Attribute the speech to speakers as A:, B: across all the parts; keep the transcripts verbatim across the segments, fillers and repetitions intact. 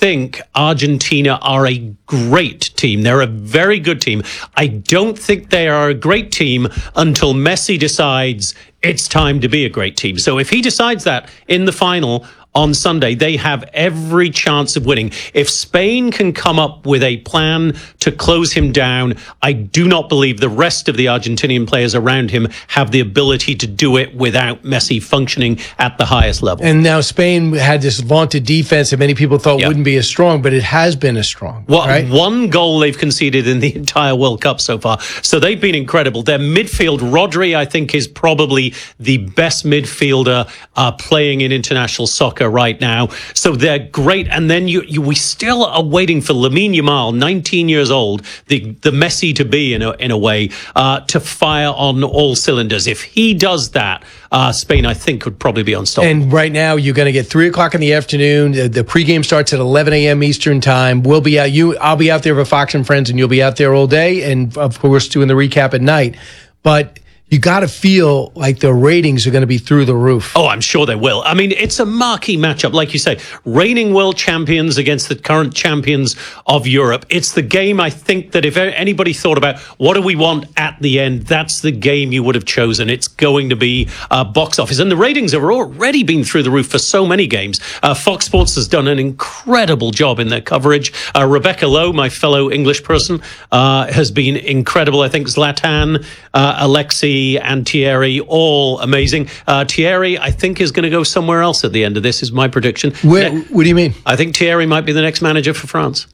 A: think Argentina are a great team. They're a very good team. I don't think they are a great team until Messi decides it's time to be a great team. So if he decides that in the final on Sunday, they have every chance of winning. If Spain can come up with a plan to close him down, I do not believe the rest of the Argentinian players around him have the ability to do it without Messi functioning at the highest level.
B: And now Spain had this vaunted defense that many people thought yep. wouldn't be as strong, but it has been as strong.
A: Well,
B: right?
A: One goal they've conceded in the entire World Cup so far. So they've been incredible. Their midfield, Rodri, I think, is probably the best midfielder uh, playing in international soccer right now. So they're great. And then you, you we still are waiting for Lamine Yamal, nineteen years old, the the Messi to be in a, in a way, uh, to fire on all cylinders. If he does that, uh, Spain, I think, could probably be unstoppable.
B: And right now, you're going to get three o'clock in the afternoon. The, the pregame starts at eleven a.m. Eastern time. We'll be out. You, I'll be out there for Fox and Friends, and you'll be out there all day. And of course, doing the recap at night. But you got to feel like the ratings are going to be through the roof.
A: Oh, I'm sure they will. I mean, it's a marquee matchup. Like you say, reigning world champions against the current champions of Europe. It's the game, I think, that if anybody thought about what do we want at the end, that's the game you would have chosen. It's going to be uh, box office. And the ratings have already been through the roof for so many games. Uh, Fox Sports has done an incredible job in their coverage. Uh, Rebecca Lowe, my fellow English person, uh, has been incredible. I think Zlatan, uh, Alexi, and Thierry, all amazing. Uh, Thierry, I think, is going to go somewhere else at the end of this, is my prediction.
B: Where, what do you mean?
A: I think Thierry might be the next manager for France.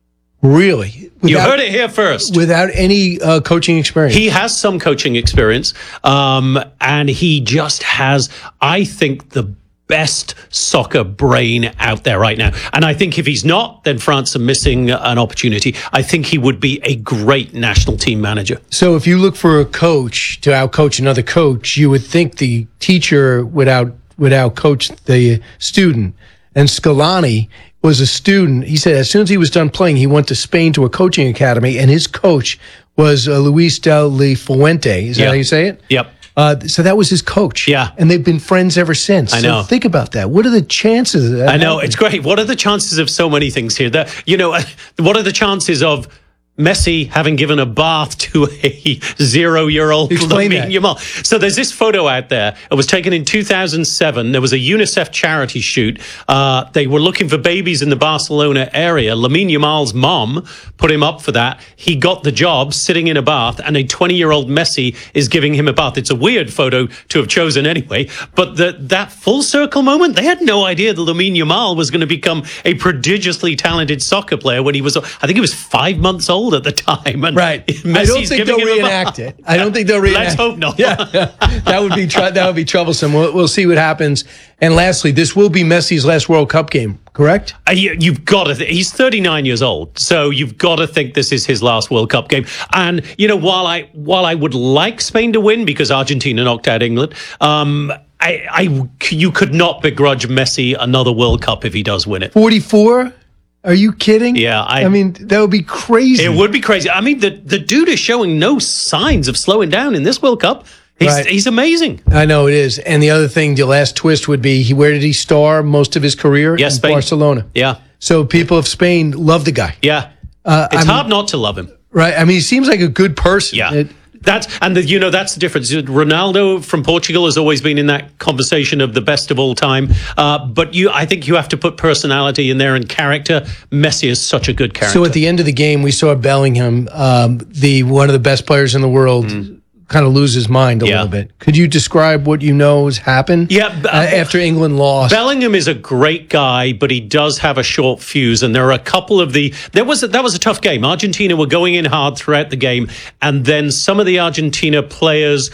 B: Really? Without,
A: you heard it here first.
B: Without any uh, coaching experience?
A: He has some coaching experience, um, and he just has, I think, the best soccer brain out there right now. And I think if he's not, then France are missing an opportunity. I think he would be a great national team manager.
B: So if you look for a coach to outcoach another coach, you would think the teacher would out would outcoach the student. And Scaloni was a student. He said as soon as he was done playing, he went to Spain to a coaching academy, and his coach was uh, Luis de la Fuente. Is that
A: yep.
B: how you say it?
A: Yep.
B: Uh, so that was his coach.
A: Yeah.
B: And they've been friends ever since.
A: I know.
B: So think about that. What are the chances of that?
A: I know.
B: happening?
A: It's great. What are the chances of so many things here? That, you know, what are the chances of Messi having given a bath to a zero-year-old
B: Explain
A: Lamine
B: that.
A: Yamal? So there's this photo out there. It was taken in two thousand seven. There was a UNICEF charity shoot. Uh, they were looking for babies in the Barcelona area. Lamine Yamal's mom put him up for that. He got the job sitting in a bath, and a twenty-year-old Messi is giving him a bath. It's a weird photo to have chosen anyway, but the, that full circle moment, they had no idea that Lamine Yamal was going to become a prodigiously talented soccer player when he was, I think he was five months old at the time. And
B: right.
A: Messi's
B: I don't think they'll
A: a
B: reenact it. I don't think they'll reenact
A: Let's hope not.
B: Yeah, that would be tr- that would be troublesome. We'll, we'll see what happens. And lastly, this will be Messi's last World Cup game, correct?
A: Uh, you, you've got to. Th- he's thirty-nine years old, so you've got to think this is his last World Cup game. And you know, while I while I would like Spain to win because Argentina knocked out England, um, I, I you could not begrudge Messi another World Cup if he does win it.
B: forty-four. Are you kidding?
A: Yeah, I,
B: I mean, that would be crazy.
A: It would be crazy. I mean, the, the dude is showing no signs of slowing down in this World Cup. He's,
B: right.
A: he's amazing.
B: I know it is. And the other thing, the last twist would be, he, where did he star most of his career?
A: Yes,
B: in
A: Spain.
B: Barcelona.
A: Yeah.
B: So people of Spain love the guy.
A: Yeah.
B: Uh,
A: it's
B: I
A: hard
B: mean,
A: not to love him.
B: Right. I mean, he seems like a good person.
A: Yeah.
B: It,
A: That's and the, you know that's the difference. Ronaldo from Portugal has always been in that conversation of the best of all time. Uh, but you, I think you have to put personality in there and character. Messi is such a good character.
B: So at the end of the game, we saw Bellingham, um, the one of the best players in the world, mm. kind of lose his mind a
A: yeah.
B: little bit. Could you describe what you know has happened?
A: Yeah,
B: uh, after England lost.
A: Bellingham is a great guy, but he does have a short fuse, and there are a couple of the there was a, that was a tough game. Argentina were going in hard throughout the game, and then some of the Argentina players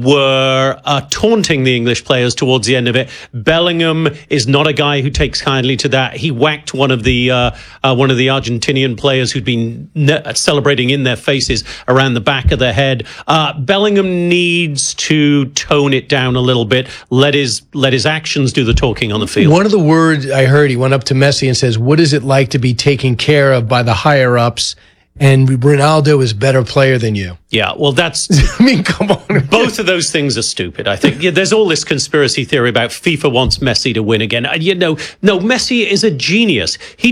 A: were uh, taunting the English players towards the end of it. Bellingham is not a guy who takes kindly to that. He whacked one of the uh, uh, one of the Argentinian players who'd been ne- celebrating in their faces around the back of their head. Uh, Bellingham needs to tone it down a little bit. Let his let his actions do the talking on the field.
B: One of the words I heard, he went up to Messi and says, "What is it like to be taken care of by the higher ups?" And Ronaldo is a better player than you.
A: Yeah, well, that's...
B: I mean, come on.
A: Both of those things are stupid, I think. Yeah, there's all this conspiracy theory about FIFA wants Messi to win again. And, you know, no, Messi is a genius. He